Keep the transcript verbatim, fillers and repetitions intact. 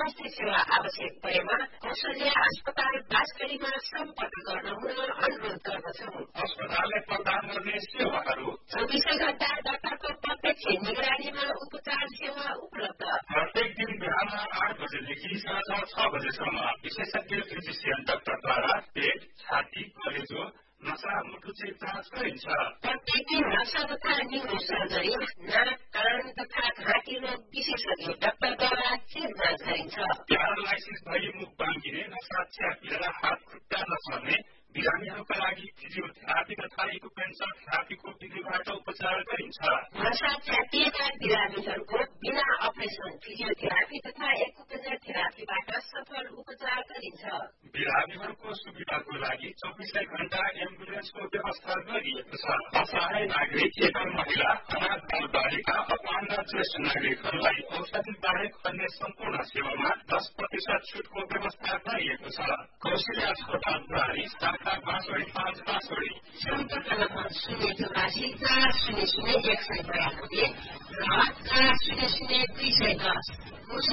स्वास्थ्य सेवा आवश्यक परेमा औषधि अस्पताल बाँसगढीमा सम्पर्क गर्न हुन अनुरोध गर्दछौं। अस्पतालले प्रदान गर्ने सेवाहरू चौबिसै घण्टा डाक्टरको प्रत्यक्ष निगरानीमा उपचार सेवा उपलब्ध। प्रत्येक दिन बिहान आठ बजेदेखि साँझ छ बजेसम्म विशेषज्ञ फिजिसियन डाक्टरद्वारा पेट, छाती, कलेजो, नसा, मुटुचेक जाँच गरिन्छ। प्रत्येक दिन नसा तथा न्युरो सर्जरी, नाक, कान तथा घाँटी रोग विशेषज्ञ डाक्टरद्वारा चेक जाँच गरिन्छ। प्यारालाइसिस भई मुख बाँकिने, नसा च्यापिएर हात खुट्टा नचल्ने बिरामीहरूका लागि फिजियोथेरापी तथा इक्युपेन्सर थेरापीको विधिबाट उपचार गरिन्छ। नसा च्यापिएका बिरामीहरूको बिना अपरेसन फिजियोथेरापी तथा एक्युपेन्सर थेरापीबाट सफल उपचार गरिन्छ। बिरामीहरूको सुविधाको लागि चौबिसै घण्टा एम्बुलेन्सको व्यवस्था गरिएको छ। असहाय नागरिक, एवं महिला, अनाथ बाल बालिका, अपंग ज्येष्ठ नागरिकहरूलाई औषधि बाहेक अन्य सम्पूर्ण सेवामा दस प्रतिशत छुटको व्यवस्था गरिएको छ। कौशल्या अस्पताल प्रहरी शाखा बाँसगढी पाँच बाँसगढी। सम्पर्क नम्बर शून्य चौरासी चार शून्य शून्य एक सय बयानब्बे र चार शून्य शून्य दुई सय दस।